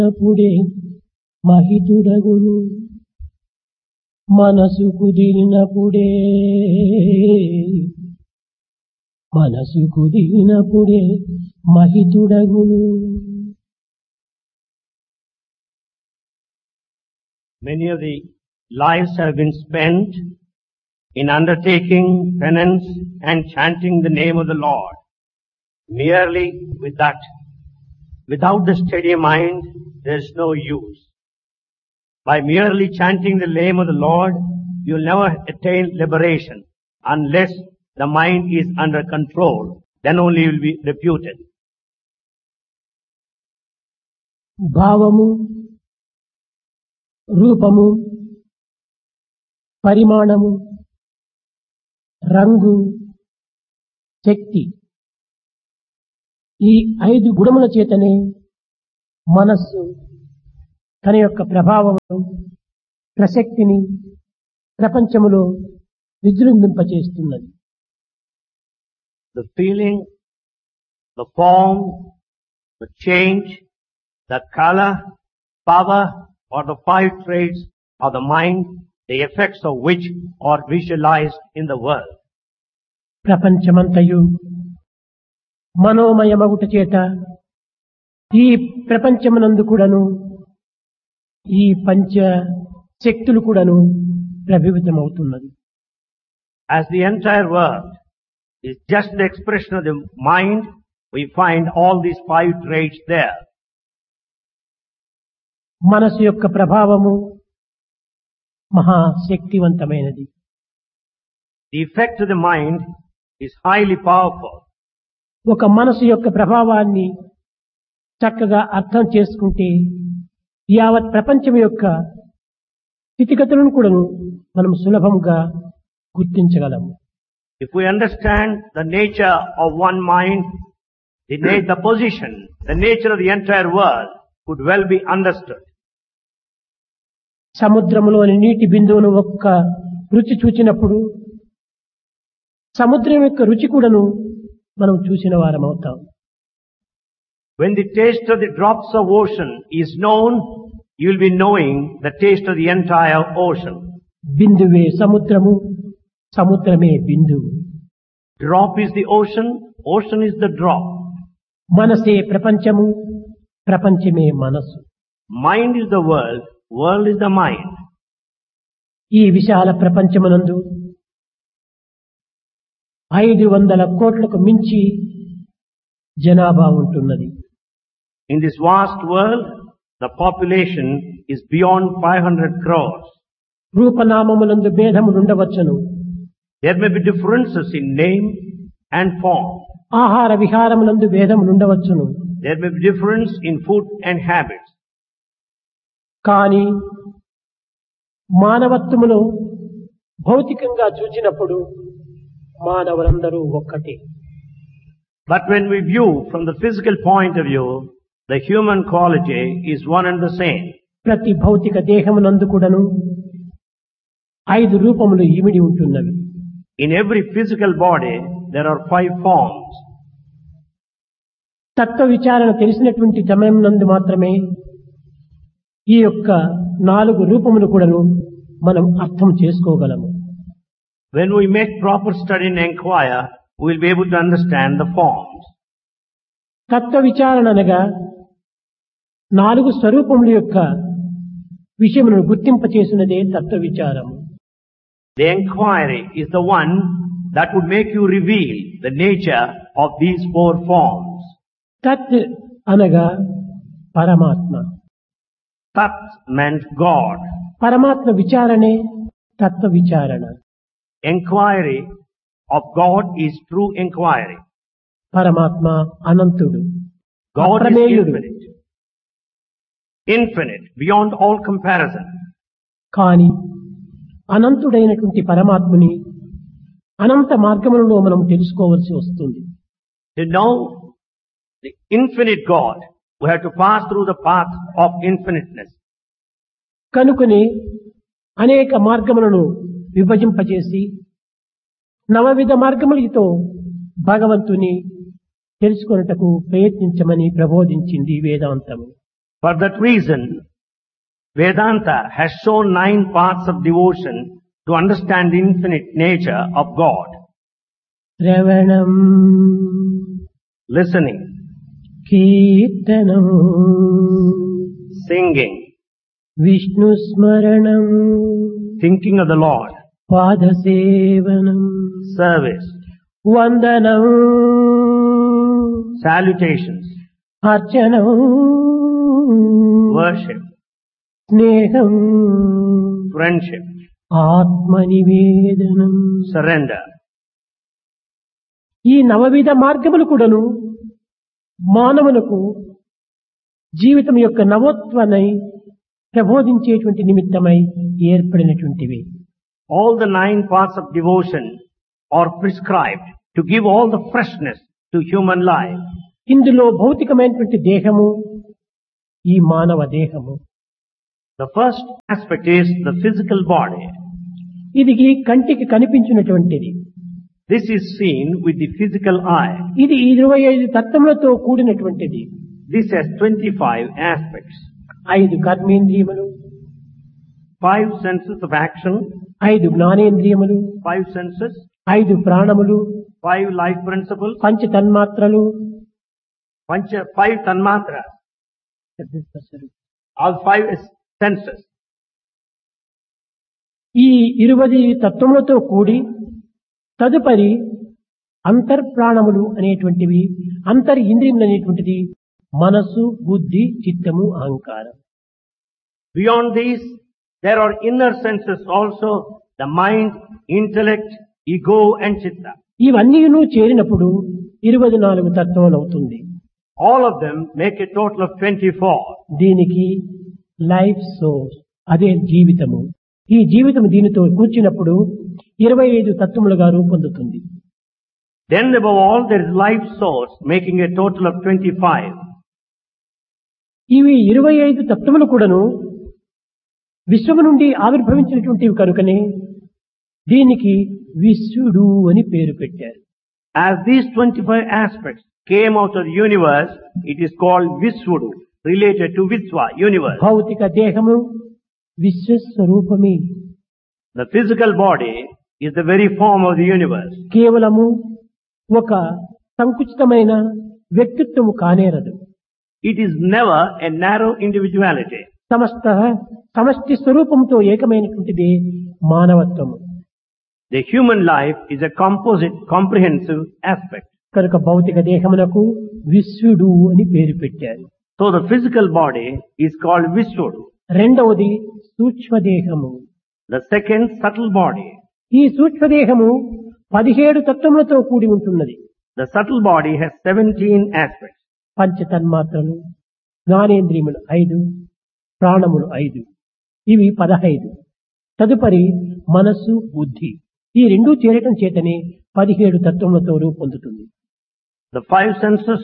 అప్పుడే మహితుడగును మనసు కుదిరినప్పుడే మహితుడగును. Many of the lives have been spent in undertaking penance and chanting the name of the Lord. Merely with that, without the steady mind, there is no use. By merely chanting the name of the Lord, you will never attain liberation unless the mind is under control. Then only you will be reputed. భావము, రూపము, పరిమాణము, రంగు, శక్తి ఈ 5 గుణముల చేతనే మనస్సు తన యొక్క ప్రభావమును ప్రసక్తిని ప్రపంచములో విజృంభింపచేస్తున్నది. The feeling, the form, the change, the color, power, or the 5 traits of the mind, the effects of which are visualized in the world. ప్రపంచమంతయు మనోమయమగుట చేత ఈ ప్రపంచమునందు కూడాను ఈ పంచ శక్తులు కూడాను ప్రభావితమవుతున్నది. As the entire world is just the expression of the mind, we find all these 5 traits there. మనసు యొక్క ప్రభావము మహాశక్తివంతమైనది. The effect of the mind is highly powerful. ఒక మనసు యొక్క ప్రభావాన్ని చక్కగా అర్థం చేసుకుంటే యావత్ ప్రపంచం యొక్క స్థితిగతులను కూడా మనం సులభంగా గుర్తించగలము. If we understand the nature of one mind, the position, the nature of the entire world could well be understood. సముద్రములోని నీటి బిందువును ఒక్క రుచి చూచినప్పుడు సముద్రం యొక్క రుచి కూడాను మనం చూసిన వారం అవుతాం. When the taste of the drops of ocean is known, you will be knowing the taste of the entire ocean. బిందువే సముద్రము, సముద్రమే బిందువు. Drop is the ocean, ocean is the drop. మనసే ప్రపంచము, ప్రపంచమే మనసు. Mind is the world, world is the mind. ఈ విశాల ప్రపంచమునందు 500 కోట్లకు మించి జనాభా ఉంటున్నది. In this vast world, the population is beyond 500 crores. రూపనామములందు భేదములు ఉండవచ్చును. There may be differences in name and form. ఆహార విహారములందు భేదములు ఉండవచ్చును. There may be difference in food and habits. కానీ మానవత్వములో భౌతికంగా చూచినప్పుడు మానవులందరూ ఒక్కటే. But when we view from the physical point of view, the human quality is one and the same. ప్రతి భౌతిక దేహమునందు కూడాను 5 రూపములు ఇమిడి ఉంటున్నవి. In every physical body, there are 5 forms. తత్వ విచారణ తెలిసినటువంటి సమయం నందు మాత్రమే ఈ యొక్క 4 రూపములు కూడాను మనం అర్థం చేసుకోగలము. When we make proper study and inquire, we will be able to understand the forms. తత్వ విచారణ అనగా 4 స్వరూపముల యొక్క విషయమును గుర్తింపచేసినదే తత్వ విచారము. The inquiry is the one that would make you reveal the nature of these 4 forms. తత్ అనగా పరమాత్మ. Tat meant God. పరమాత్మ విచారణే తత్వ విచారణ. Inquiry of God is true inquiry. పరమాత్మ అనంతుడు, God is అప్రమేయుడు. Infinite, beyond all comparison. కాని అనంతుడైనటువంటి పరమాత్మని అనంత మార్గములలో మనం తెలుసుకోవలసి వస్తుంది. To know the infinite God, we have to pass through the path of infiniteness. కనుకొని అనేక మార్గములను విభజింపచేసి నవవిధ మార్గములతో భగవంతుని తెలుసుకొనుటకు ప్రయత్నించమని ప్రబోధించింది వేదాంతము. For that reason, Vedanta has shown 9 paths of devotion to understand the infinite nature of God. శ్రవణం Listening, కీర్తనం singing, Vishnu స్మరణం thinking of the Lord, పాదసేవనం service, వందనం salutations, అర్చనం worship, స్నేహం friendship, ఆత్మనివేదనం. surrender. ఈ నవవిధ మార్గములు కూడాను మానవులకు జీవితం యొక్క నవోత్వనై ప్రబోధించేటువంటి నిమిత్తమై ఏర్పడినటువంటివి. All the 9 paths of devotion are prescribed to give all the freshness to human life. ఇందులో భౌతికమైనటువంటి దేహము ఈ మానవ దేహము. The first aspect is the physical body. ఇది కంటికి కనిపించినటువంటిది. This is seen with the physical eye. ఇది 25 తత్వములతో కూడినటువంటిది. This has 25 aspects. 5 కర్మేంద్రియములు, 5 senses of action, 5 జ్ఞానేంద్రియములు, 5 senses, 5 ప్రాణములు, 5 life principles, పంచ తన్మాత్రలు, 5 tanmatras, all 5 senses. ఈ 20 తత్వములతో కూడి తదుపరి అంతర్ప్రాణములు అనేటువంటివి, అంతరింద్రియములు అనేటువంటిది మనస్సు, బుద్ధి, చిత్తము, అహంకారం. Beyond these, there are inner senses also, the mind, intellect, ego and chitta. ఇవన్నీను చేరినప్పుడు 24 తత్వములు అవుతుంది. All of them make a total of 24. దీనికి లైఫ్ సోర్స్, అదే జీవితము. ఈ జీవితం దీనితో కూర్చున్నప్పుడు 25 తత్వములుగా రూపొందుతుంది. Then above all there is life source making a total of 25. ఇవి 25 తత్వములు కూడాను విశ్వము నుండి ఆవిర్భవించినటువంటివి కనుకనే దీనికి విశ్వడు అని పేరు పెట్టారు. As these 25 aspects came out of the universe, it is called Visvudu, related to Visva, universe. భౌతిక దేహము విశ్వస్వరూపమే. The physical body is the very form of the universe. కేవలము ఒక సంకుచితమైన వ్యక్తిత్వము కానేరదు. It is never a narrow individuality. సమష్టి స్వరూపంతో ఏకమైనటువంటిది మానవత్వము. The human life is a composite, comprehensive aspect. కనుక భౌతిక దేహమునకు విశ్వడు అని పేరు పెట్టారు. So the physical body is called Visvudu. రెండవది సూక్ష్మదేహము. The second, subtle body. ఈ సూక్ష్మదేహము 17 తత్వములతో కూడి ఉంటున్నది. The subtle body has 17 aspects. పంచ తన్మాత్రలు, జ్ఞానేంద్రియములు 5, ప్రాణములు 5, ఇవి 15. తదుపరి మనస్సు, బుద్ధి, ఈ రెండూ చేరటం చేతనే 17 తత్వములతో రూపొందుతుంది. The 5 senses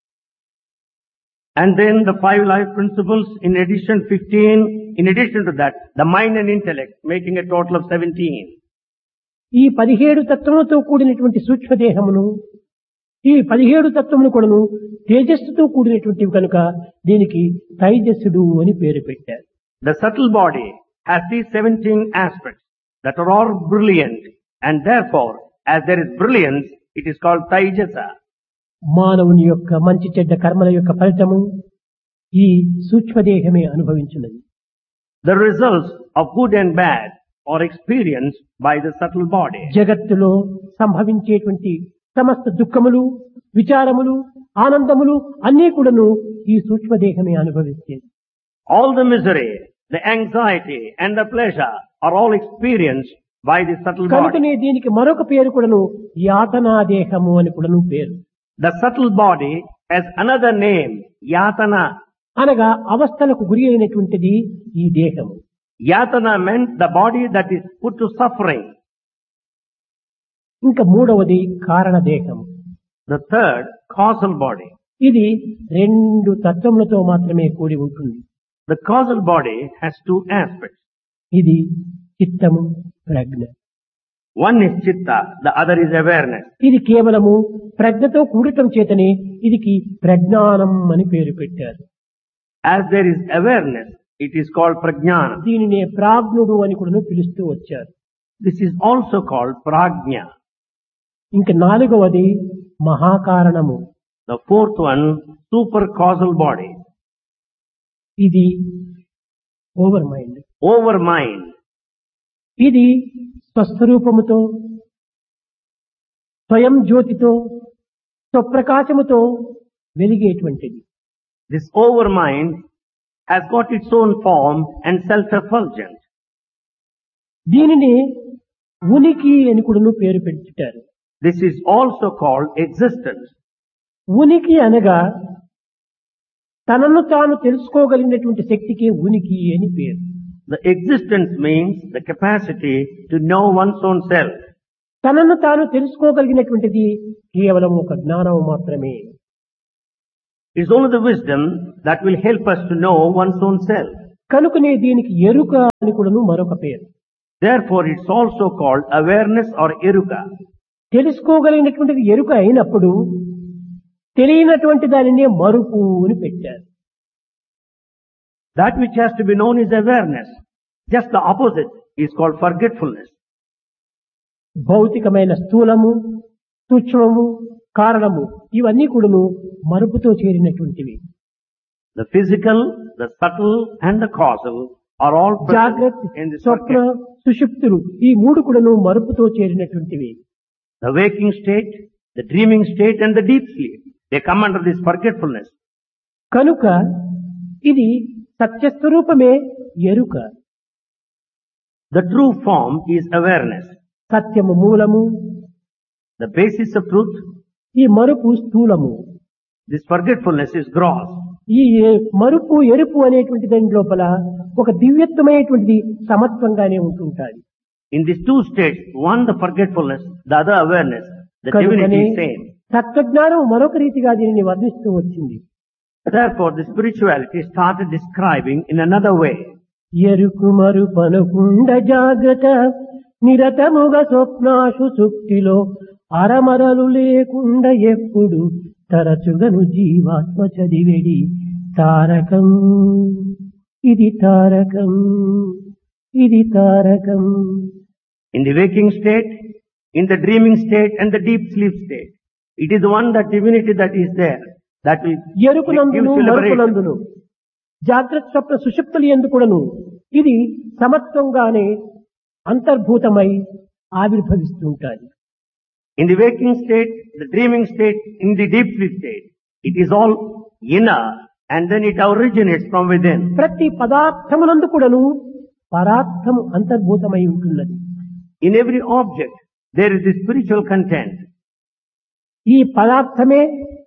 and then the 5 life principles, in addition 15, in addition to that, the mind and intellect making a total of 17. ఈ 17 తత్వములతో కూడినటువంటి సూక్ష్మదేహమును, ఈ 17 తత్వములు కూడాను తేజస్సుతో కూడినటువంటివి కనుక దీనికి తైజస్సుడు అని పేరు పెట్టారు. The subtle body has these 17 aspects that are all brilliant, and therefore, as there is brilliance, it is called Taijasa. మానవుని యొక్క మంచి చెడ్డ కర్మల యొక్క ఫలితము ఈ సూక్ష్మదేహమే అనుభవించినది. The results of good and bad are experienced by the subtle body. జగత్తులో సంభవించేటువంటి సమస్త దుఃఖములు, విచారములు, ఆనందములు అన్నీ కూడాను ఈ సూక్ష్మదేహమే అనుభవిస్తుంది. All the misery, the anxiety and the pleasure are all experienced by the subtle body. కనుకనే దీనికి మరొక పేరు కూడాను యాతనాదేహము అని కూడాను పేరు. The subtle body has another name, Yatana. అనగా అవస్థలకు గురి అయినటువంటిది ఈ దేహము. Yatana meant the body that is put to suffering. ఇంకా మూడవది కారణదేహము. The third, causal body. ఇది 2 తత్వములతో మాత్రమే కూడి ఉంటుంది. The causal body has 2 aspects. ఇది చిత్తము, ప్రజ్ఞ. One is chitta, the other is awareness. ఇది కేవలము ప్రజ్ఞతో కూడటం చేతనే ఇదికి ప్రజ్ఞానం అని పేరు పెట్టారు. As there is awareness, it is called prajnana. దీనినే ప్రాజ్ఞుడు అని కూడా పిలుస్తూ వచ్చారు. This is also called prajna. ఇంక నాలుగవది మహాకారణము. The fourth one, super causal body. ఇది ఓవర్ మైండ్. Over mind. ఇది స్వస్వరూపముతో, స్వయం జ్యోతితో, స్వప్రకాశముతో వెలిగేటువంటిది. This over mind has got its own form and self-effulgent. దీనిని ఉనికి అని కూడా పేరు పెట్టుతారు. This is also called existence. ఉనికి అనగా తనను తాను తెలుసుకోగలిగినటువంటి శక్తికి ఉనికి అని పేరు. The existence means the capacity to know one's own self. తనను తాను తెలుసుకోగలిగినటువంటిది కేవలం ఒక జ్ఞానం మాత్రమే. It's only the wisdom that will help us to know one's own self. కనుకనే దీనికి ఎరుక అని కూడా మరొక పేరు. Therefore, it's also called awareness or eruka. తెలుసుకోగలిగినటువంటిది ఎరుక అయినప్పుడు తెలియనటువంటి దానినే మరుపు అని పెట్టారు. That which has to be known is awareness. Just the opposite is called forgetfulness. భౌతికమైన స్థూలము, సూక్ష్మము, కారణము ఇవన్నీ కూడాను మరుపుతో చేరినటువంటివి. The physical, the subtle and the causal are all జాగ్రత్త, present in this Swapna, forget. సుషుప్తులు ఈ మూడు కూడాను మరుపుతో చేరినటువంటివి. The waking state, the dreaming state and the deep sleep. They come under this forgetfulness. కనుక ఇది సత్యస్వరూపమే ఎరుక. The true form is awareness. సత్యము మూలము, The basis of truth, ఈ మరుపు స్థూలము. this forgetfulness is gross. ఈ మరుపు ఎరుపు అనేటువంటి దాని లోపల ఒక దివ్యత్వమైనటువంటిది సమత్వంగానే ఉంటుంటాది. In these two states, one the forgetfulness, the other awareness, the కనుకనే divinity is same. తత్వజ్ఞానం మరొక రీతిగా దీనిని వర్ణిస్తూ వచ్చింది. Therefore, the spirituality started describing in another way. ఎరుకు మరుపనుకుండ జాగ్రత్త నిరతముగా స్వప్నాశు సుక్తిలో అరమరలు లేకుండా ఎప్పుడు తరచుగను జీవాత్మ చదివేడి తారకం ఇది తారకం ఇది Tarakam. In the waking state, in the dreaming state and the deep sleep state, it is the one, that divinity that is there, that will give ఎరుకునందును you liberation. మరుపునందును జాగ్రత్త స్వప్న సుషుప్తులు ఎందుకుడను ఇది సమత్వంగానే అంతర్భూతమై ఆవిర్భవిస్తుంటాయి. In the waking state, the dreaming state, in the deep sleep state, it is all inner and then it originates from within. ప్రతి పదార్థమునందు కూడాను పరార్థము అంతర్భూతమై ఉంటున్నది. In every object, there is the spiritual content. ఈ పదార్థమే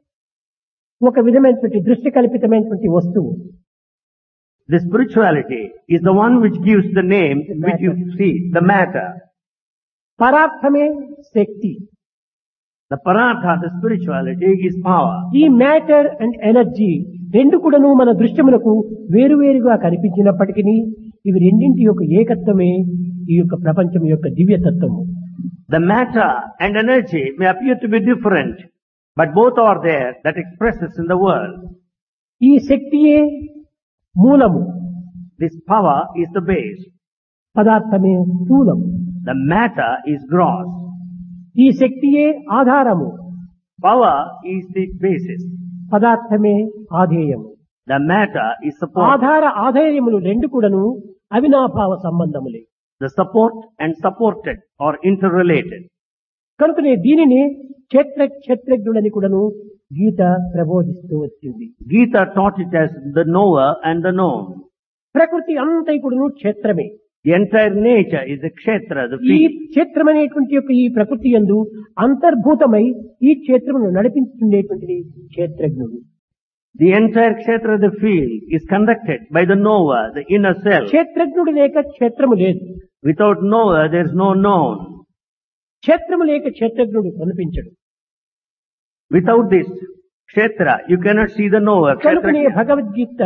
ఒక విధమైనటువంటి దృష్టి కల్పితమైనటువంటి వస్తువు. The spirituality is the one which gives the name which you see, the matter. పరార్థమే Shakti. The paratha, the spirituality is power. ఈ matter and energy రెండు కూడాను మన దృశ్యములకు వేరువేరుగా కనిపించినప్పటికీ ఇవి రెండింటి యొక్క ఏకత్వమే ఈ యొక్క ప్రపంచం యొక్క దివ్యతత్వము. The matter and energy may appear to be different, but both are there that expresses in the world. ఈ శక్తియే మూలము, This power is the base. పదార్థమే స్థూలము. The matter is gross. ఈ శక్తియే ఆధారము, Power is the basis. పదార్థమే ఆధేయము. The matter is support. ఆధార ఆధేయములు రెండు కూడాను అవినాభావ సంబంధములే. The support and supported are interrelated. కనుకనే దీనిని క్షేత్రజ్ఞుడని కూడాను గీత ప్రబోధిస్తూ వచ్చింది. Gita taught it as the knower and the known. ప్రకృతి అంతా కూడాను క్షేత్రమే. The entire nature is the kshetra, the ఈ field. క్షేత్రమనేటువంటి యొక్క ఈ ప్రకృతి యందు అంతర్భూతమై ఈ క్షేత్రమును నడిపించుకునేటువంటిది క్షేత్రజ్ఞుడు. The entire kshetra, the field, is conducted by the knower, the inner self. క్షేత్రజ్ఞుడు లేక క్షేత్రము లేదు. Without knower, there is no known. క్షేత్రము లేక క్షేత్రజ్ఞుడు కనిపించడు. Without this kshetra, you cannot see the knower. కనుకనే Kshetrajna. Bhagavad Gita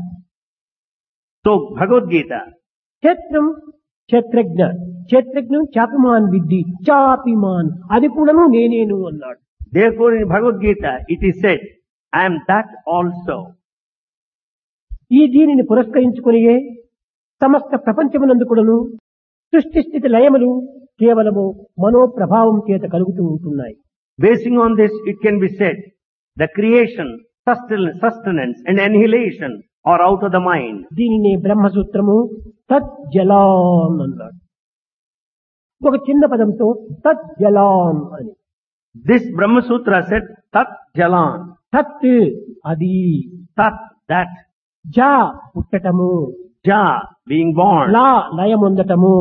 So, Bhagavad Gita, క్షేత్రం క్షేత్రజ్ఞ క్షేత్రజ్ఞం చాపిమాన్ విద్ధి చాపిమాన్ అది కూడాను నేనేను అన్నాడు. therefore in Bhagavad Gita, it is said, I am that also. ఈ దీనిని పురస్కరించుకునియే సమస్త ప్రపంచమునందు కూడాను సృష్టి స్థితి లయములు కేవలము మనోప్రభావం చేత కలుగుతూ ఉంటున్నాయి. Basing on this, it can be said, the creation, sustenance and annihilation are out of the mind. దీనిని బ్రహ్మసూత్రము తజ్జలాన్ అన్నాడు. ఒక చిన్న పదంతో తజ్జలాన్ అని. This Brahma Sutra said, Tat Jalan. తత్ అది, Tat, that. జా పుట్టటము, Ja, being born. Law లయమొందటము,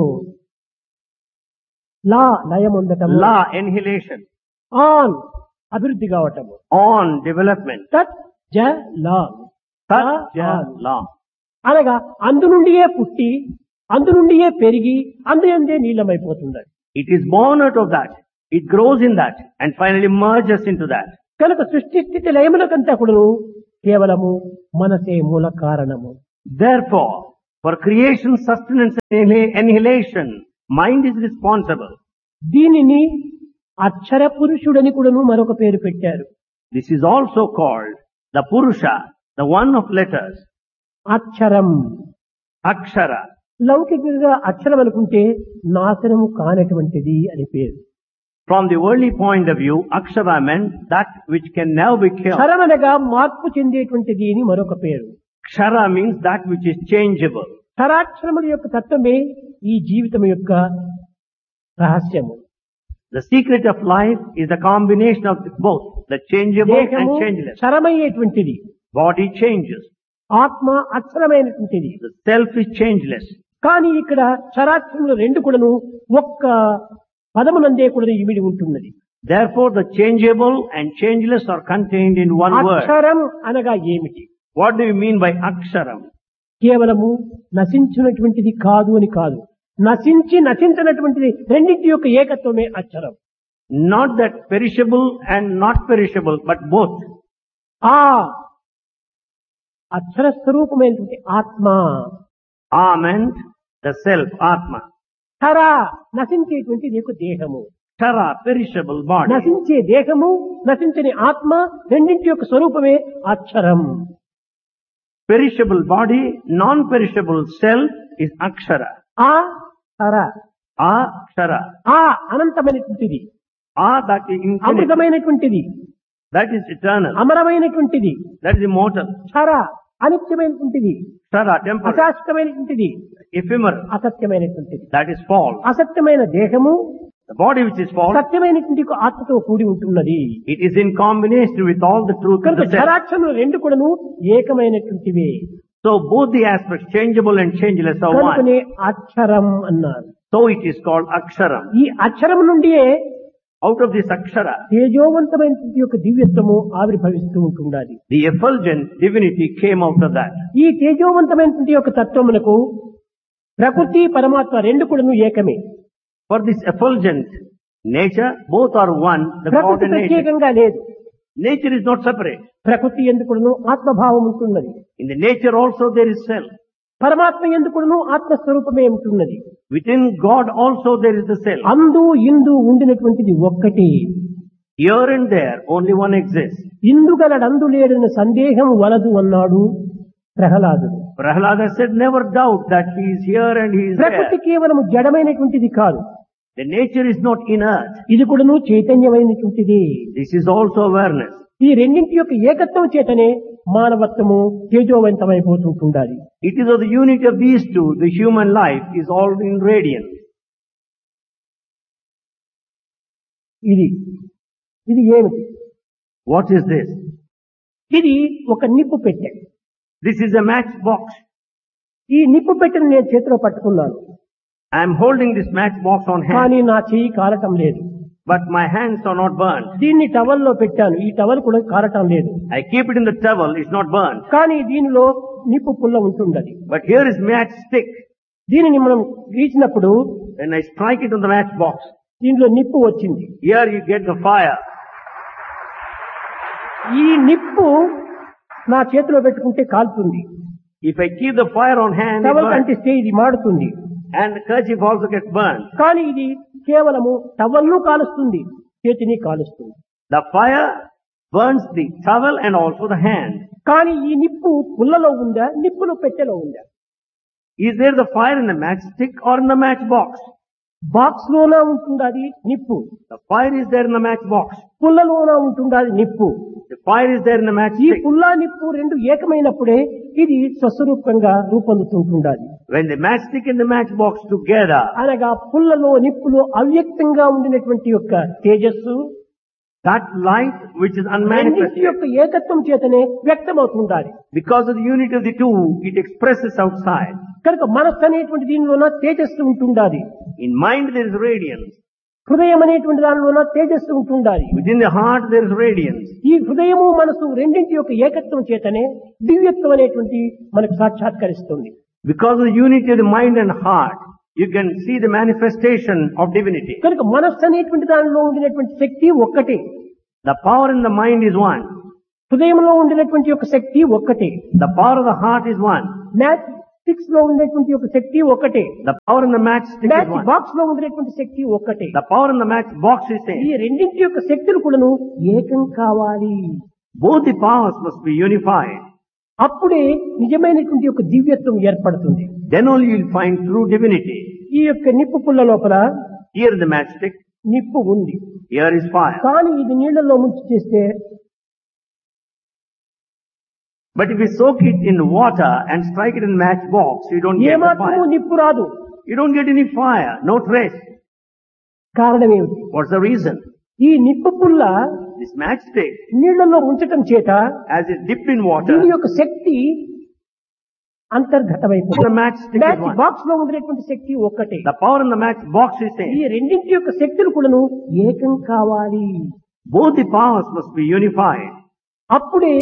law లయమొందటము, La, annihilation. On అభివృద్ధి కావటము. On, development. తత్ జలాన్, Tat Jalan. అనగా అందు నుండియే పుట్టి అందు నుండియే పెరిగి అందే నీలమైపోతుంది. It is born out of that. It grows in that and finally merges into that. కనుక సృష్టి స్థితి లయములకంతా కూడాను కేవలము మనసే మూల కారణము. Therefore, for creation, sustenance and annihilation, mind is responsible. దీనిని అక్షర పురుషుడని కూడాను మరొక పేరు పెట్టారు. This is also called the Purusha, the one of letters. అక్షరం. Akshara. లౌకికంగా అక్షరం అనుకుంటే నాశనము కానటువంటిది అని పేరు. From the worldly point of view, Akshara meant that which can never be killed. క్షరమనగా మార్పు చెందేటువంటిది అని మరొక పేరు. Kshara means that which is changeable. క్షరాక్షరముల యొక్క తత్వమే ఈ జీవితం యొక్క రహస్యము. The secret of life is the combination of both, the changeable and దేహము changeless. క్షరమయ్యేటువంటిది, Body changes. ఆత్మ అక్షరమైనటువంటిది. The self is changeless. కానీ ఇక్కడ క్షరాక్షరములు రెండు కూడాను ఒక్క పదమునందే కూడా ఇమిడి ఉంటున్నది. Therefore, the changeable and changeless are contained in one word. అక్షరం అనగా ఏమిటి? What do you mean by Aksharam? కేవలము నశించినటువంటిది కాదు అని కాదు, నశించినటువంటిది రెండింటి యొక్క ఏకత్వమే అక్షరం. Not that perishable and not perishable, but both. ఆ అక్షర స్వరూపమైనటువంటి ఆత్మ, meant the self, Atma. క్షర నశించేటువంటిది యొక్క దేహము. Kshara, perishable body. నశించే దేహము, నశించని ఆత్మ రెండింటి యొక్క స్వరూపమే అక్షరం. Perishable body, non-perishable self is Akshara. ఆ క్షర, Akshara. ఆ అనంతమైనటువంటిది, That is infinite. అమృతమైనటువంటిది, That is eternal. అమరమైనటువంటిది. That is immortal. క్షర అనిత్యమైనటువంటిది, Kshara, temporal. అశాశ్వతమైనటువంటిది, Ephemeral. అసత్యమైనటువంటిది. That is false. అసత్యమైన దేహము The body which is false, సత్యమైనటువంటి ఆత్మతో కూడి ఉంటున్నది. it is in combination with all the truth of కనుక the self. క్షరాక్షరములు రెండు కూడాను ఏకమైనటువంటివే. So both the aspects, changeable and changeless, are one. కనుకనే అక్షరం అన్నారు. So it is called Aksharam. ఈ అక్షరం నుండియే Out of this Akshara, తేజోవంతమైనటువంటి యొక్క దివ్యత్వము ఆవిర్భవిస్తూ ఉంటుండాలి. the effulgent divinity came out of that. ఈ తేజోవంతమైనటువంటి యొక్క తత్వమునకు ప్రకృతి పరమాత్మ రెండు కూడాను ఏకమే. For this effulgent nature, both are one, the God ప్రకృతి and nature. ప్రత్యేకంగా లేదు. Nature is not separate. ప్రకృతి ఎందుకును ఆత్మభావం ఉంటున్నది. In the nature also there is self. పరమాత్మ ఎందుకును ఆత్మస్వరూపమే ఉంటున్నది. Within God also there is the self. అందు ఇందు ఉండినటువంటిది ఒక్కటి. Here and there only one exists. ఇందుగలడందు లేడన్న సందేహం వలదు అన్నాడు ప్రహ్లాదుడు. Prahlada said, never doubt that he is here and he is ప్రకృతి there. కేవలం జడమైనటువంటిది కాదు, The nature is not inert. ఇది కూడాను చైతన్యమైనటువంటిది. This is also awareness. ఈ రెండింటి యొక్క ఏకత్వం చేతనే మానవత్వము తేజోవంతమైపోతుంటుండాలి. It is of the unity of these two, the human life is all in radiance. ఇది ఏమిటి? What is this? ఇది ఒక నిప్పు పెట్టె. This is a matchbox. ఈ నిప్పు పెట్టెను నేను చేతిలో పట్టుకున్నాను, I am holding this matchbox on hand, కానీ నా చెయ్యి కారటం లేదు. but my hands are not burnt. దీన్ని టవల్లో పెట్టాను, ఈ టవల్ కూడా కారటం లేదు. I keep it in the towel, it's not burnt. కానీ దీనిలో నిప్పు పుల్ల ఉంటుండది. But here is matchstick. దీనిని మనం గీచినప్పుడు When I strike it on the matchbox, దీనిలో నిప్పు వచ్చింది. here you get the fire. ఈ నిప్పు నా చేతిలో పెట్టుకుంటే కాలుతుంది, If I keep the fire on hand, it towel burns. అంటిస్తే ఇది మాడుతుంది. And the kerchief also gets burnt. కానీ ఇది కేవలము టవల్ను కాలుస్తుంది, చేతిని కాలుస్తుంది. The fire burns the towel and also the hand. కానీ ఈ నిప్పు పుల్లలో ఉందా, నిప్పులు పెట్టెలో ఉందా? Is there the fire in the matchstick or in the matchbox? Box లోనా ఉంటుండాది నిప్పు, The fire is there in the matchbox. పుల్లలోనా ఉంటుండాది నిప్పు. The fire is there in the ఈ matchstick. పుల్ల నిప్పు రెండు ఏకమైనప్పుడే ఇది స్వస్వరూపంగా రూపొందుతుంటుండాలి. When the matchstick and the matchbox together, అనగా పుల్లలో నిప్పులో అవ్యక్తంగా ఉండినటువంటి యొక్క తేజస్సు that light which is రెండింటి unmanifested, యొక్క ఏకత్వం చేతనే వ్యక్తమవుతుండాలి. because of the unity of the two, it expresses outside. కనుక మనస్సు అనేటువంటి దీనిలోన తేజస్సు ఉంటుండాలి. In mind there is radiance. హృదయం అనేటువంటి దానిలోన తేజస్సు ఉంటుండాలి. Within the heart there is radiance. ఈ హృదయము మనసు రెండింటి యొక్క ఏకత్వం చేతనే దివ్యత్వం అనేటువంటి మనకు సాక్షాత్కరిస్తుంది. Because of the unity of the mind and heart, you can see the manifestation of divinity. కనుక మనస్సు అనేటువంటి దానిలో ఉండినటువంటి శక్తి ఒక్కటే, The power in the mind is one. హృదయంలో ఉండినటువంటి యొక్క శక్తి ఒక్కటే, The power of the heart is one. Match sticks లో ఉండేటువంటి యొక్క శక్తి ఒక్కటే, The power in the matchstick is match one. Box లో ఉండేటువంటి శక్తి ఒక్కటే. The power in the matchbox is ఈ same. రెండింటి యొక్క శక్తులు కూడాను ఏకం కావాలి. Both the powers must be unified. అప్పుడే నిజమైనటువంటి యొక్క దివ్యత్వం ఏర్పడుతుంది. Then only you will find true divinity. ఈ యొక్క నిప్పు పుల్ల లోపల Here in the matchstick, నిప్పు ఉంది, here is fire. కానీ ఇది నీళ్లలో ముంచి చేస్తే But if you soak it in water and strike it in the matchbox, you don't get the ఏమాత్రము fire. నిప్పు రాదు. You don't get any fire, no trace. కారణం ఏమిటి? What's the reason? ఈ నిప్పు పుల్ల This matchstick, నీళ్లలో ముంచటం చేత as it dipped in water, దీని యొక్క శక్తి the అంతర్గతమైపోతుంది. matchstick is match one. Box లో ఉండేటువంటి శక్తి ఒక్కటే. The power in the matchbox is ఈ same. రెండింటి యొక్క శక్తులు కూడాను ఏకం కావాలి. Both the powers must be unified. అప్పుడే